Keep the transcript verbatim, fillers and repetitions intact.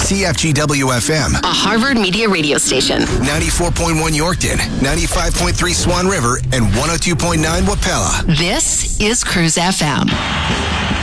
C F G W F M, a Harvard Media radio station. ninety-four point one Yorkton, ninety-five point three Swan River, and one oh two point nine Wapella. This is Cruise F M.